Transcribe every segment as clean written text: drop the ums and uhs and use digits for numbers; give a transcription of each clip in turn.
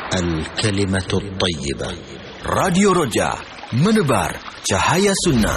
الكلمة الطيبة. Radio Roja, menebar cahaya sunnah.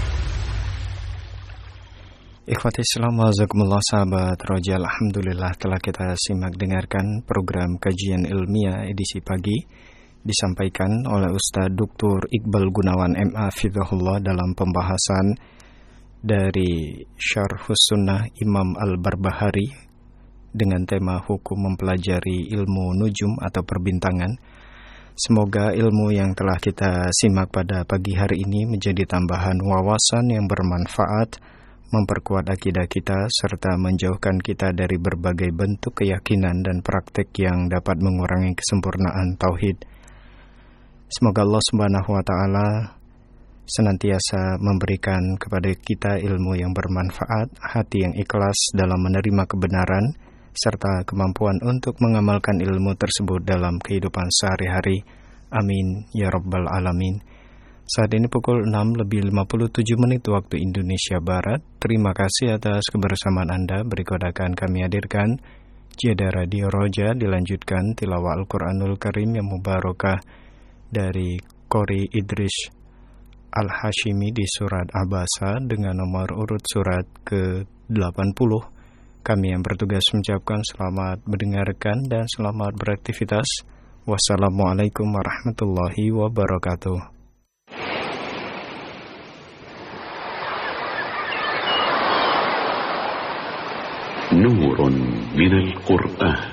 Ikhwati Islam, wazakumullah sahabat Roja. Alhamdulillah telah kita simak dengarkan program kajian ilmiah edisi pagi disampaikan oleh Ustaz Dr. Iqbal Gunawan MA Fidhahullah dalam pembahasan dari Syarhus Sunnah Imam Al-Barbahari dengan tema hukum mempelajari ilmu nujum atau perbintangan. Semoga ilmu yang telah kita simak pada pagi hari ini menjadi tambahan wawasan yang bermanfaat, memperkuat akidah kita, serta menjauhkan kita dari berbagai bentuk keyakinan dan praktek yang dapat mengurangi kesempurnaan tauhid. Semoga Allah Subhanahu wa Ta'ala senantiasa memberikan kepada kita ilmu yang bermanfaat, hati yang ikhlas dalam menerima kebenaran, serta kemampuan untuk mengamalkan ilmu tersebut dalam kehidupan sehari-hari. Amin ya rabbal alamin. Saat ini pukul 6:57 waktu Indonesia Barat. Terima kasih atas kebersamaan Anda. Berikut akan kami hadirkan Jeda Radio Roja, dilanjutkan tilawah Al-Quranul Karim yang mubarakah dari Qori Idris Al-Hashimi di surat Abasa dengan nomor urut surat ke-80. Kami yang bertugas mengucapkan selamat mendengarkan dan selamat beraktivitas. Wassalamualaikum warahmatullahi wabarakatuh. Nurun minal Qur'an.